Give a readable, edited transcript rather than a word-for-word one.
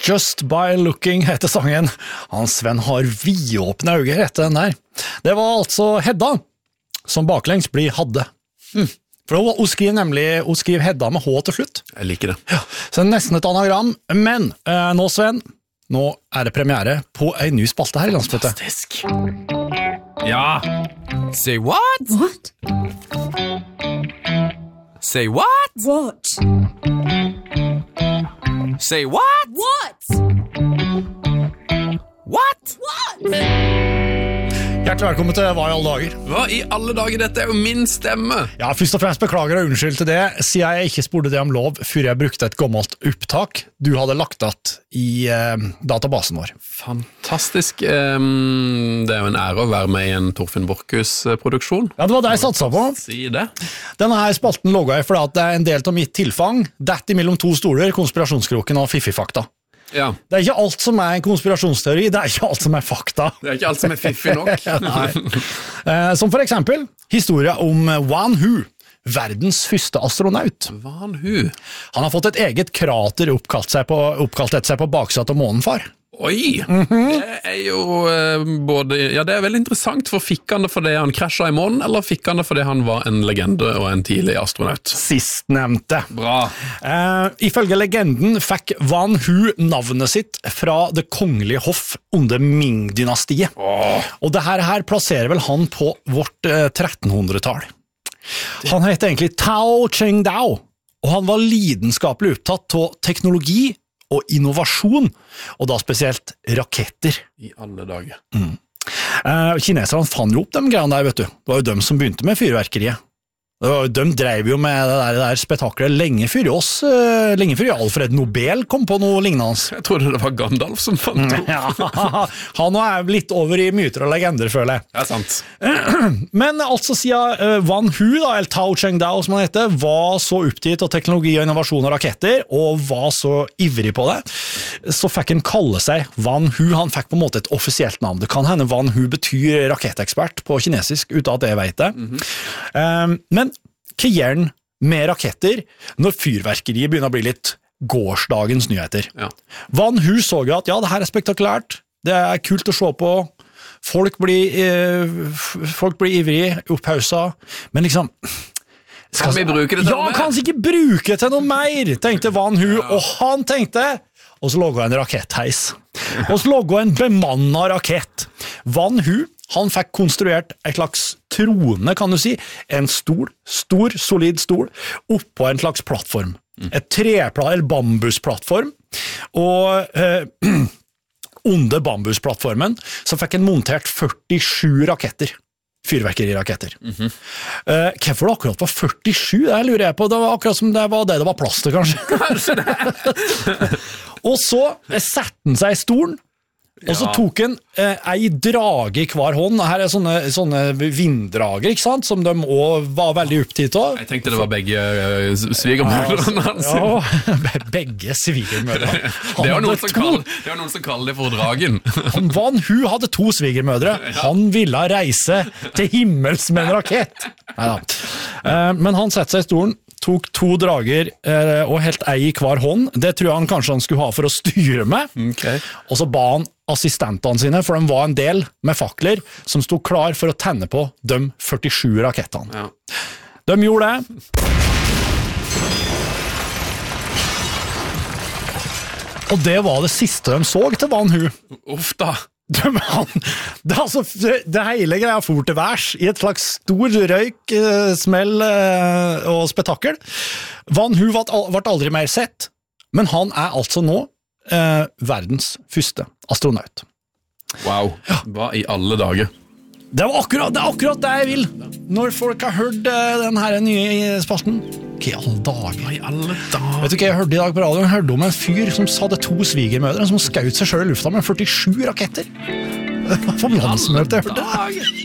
Just by looking heter sangen. Hans Sven har vidåpne øyne etter den der. Det var altså Hedda, som baklengs blir Hadde. For hun skriver Hedda med H til slutt. Jeg liker det. Ja, så det er nesten et anagram. Men nå, Sven, nå er det premiere på en ny spalte her i Landsmøtet. Fantastisk. Ja. Say what? What? Say what? What? Say what? What? What? What? Hjertelig velkommen til Hva i alle dager. Hva i alle dager, dette er jo min stemme. Ja, først og fremst beklager og unnskyld til det, siden jeg ikke spurte det om lov før jeg brukte et gammelt opptak du hadde lagt at i databasen vår. Fantastisk. Det er jo en ære å være med i en Torfinn Borchhus-produksjon. Ja, det var det jeg satset på. Si det. Denne her spalten logget jeg fordi at det er en del av mitt tilfang, dett imellom to stoler, konspirasjonskroken og fiffifakta. Ja. Det er ikke alt som er en konspirasjonsteori, det er ikke alt som er fakta. Det er ikke alt som er fiffig nok. Nei. Som for eksempel historien om Wan Hu, verdens første astronaut. Van Hu. Han har fått et eget krater oppkalt etter seg på baksiden av månen, far. Oi! Det er jo både... Ja, det er veldig interessant, for fikk han det fordi han krasjet i månen, eller fikk han det fordi han var en legende og en tidlig astronaut? Sistnevnte. Bra. Ifølge legenden fikk Wan Hu navnet sitt fra det kongelige hoff under Ming-dynastiet. Og det her plasserer vel han på vårt 1300-tall. Han heter egentlig Tao Cheng Dao, og han var lidenskapelig opptatt av teknologi og innovasjon, og da spesielt raketter. I alle dager. Kineserne fant jo opp de greiene der, vet du. Det var jo dem som begynte med fyrverkeriet. De drev jo med det der spektaklet lenge før Alfred Nobel kom på noe lignende. Jeg trodde det var Gandalf som fant det opp. Ja, han er litt over i myter og legender, føler jeg. Det er sant. Men altså siden Wan Hu, da, eller Tao Cheng Dao som han heter, var så opptatt av teknologi og innovasjon og raketter, og var så ivrig på det, så fikk han kalle seg Wan Hu. Han fikk på en måte et offisielt navn. Det kan hende Wan Hu betyr rakettekspert på kinesisk, uten at jeg vet det. Men hva gjør den med raketter når fyrverkeriet begynner å bli litt gårsdagens nyheter? Ja. Van Hu så jo at ja, det her er spektakulært, det er kult å se på, folk blir ivrige, opphausa, men liksom... Kan vi bruke det til noe mer? Ja, kan vi ikke bruke det til noe mer, tenkte Van Hu, og han tenkte... Og så logget en rakettheis. Og så logget en bemannet rakett. Van Hu, han fikk konstruert en slags trone, kan du si, en stor, solid stol, oppå en slags plattform. Et eller bambusplattform, og under bambusplattformen så fikk en montert 47 raketter. Fyrverkeriraketter. Hvorfor det akkurat var 47? Det lurer jeg på. Det var akkurat som det var plass til, kanskje. Kanskje det. Og så satte han seg i stolen, og så tok han ei drage i hver hånd. Her er sånne vinddrager, ikke sant? Som de også var veldig opptatt av. Jeg tenkte det var begge svigermødrene hans. Ja, begge svigermødre. Det var noen som kaller det for dragen. Van Hu hadde 2 svigermødre. Han ville reise til himmels med en rakett. Neida. Men han satte seg i stolen, tok 2 drager og helt ei i hver hånd. Det tror jeg kanskje han skulle ha for å styre med. Okay. Og så ba han assistentene sine, for de var en del med fakler, som stod klar for å tenne på de 47 rakettene. Ja. De gjorde det. Og det var det siste de så til Van Hu. Uff da. Det hele greia for til værs i et slags stor røyk, smell og spetakkel. Van Hu ble aldri mer sett, men han er altså nå verdens første astronaut. Wow, hva i alle dager? Det er akkurat det jeg vil. Når folk har hørt den her nye spalten. Hva i alle dager? Vet du hva jeg hørte i dag på radioen? Jeg hørte om en fyr som hadde 2 svigermødre som skjøt seg selv i lufta med 47 raketter. Det var for landsmøte jeg hørte.